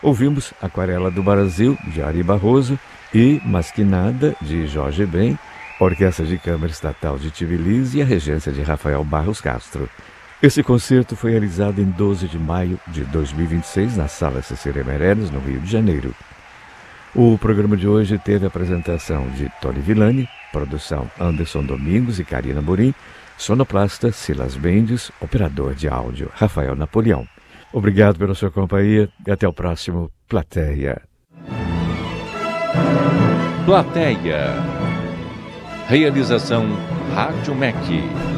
Ouvimos Aquarela do Brasil, de Ari Barroso, e Masquinada, de Jorge Ben, Orquestra de Câmara Estatal de Tbilisi e a regência de Rafael Barros Castro. Esse concerto foi realizado em 12 de maio de 2026 na Sala Cecília Meirelles, no Rio de Janeiro. O programa de hoje teve a apresentação de Tony Villani, produção Anderson Domingos e Karina Morim, sonoplasta Silas Mendes, operador de áudio Rafael Napoleão. Obrigado pela sua companhia e até o próximo Plateia. Plateia. Realização Rádio MEC.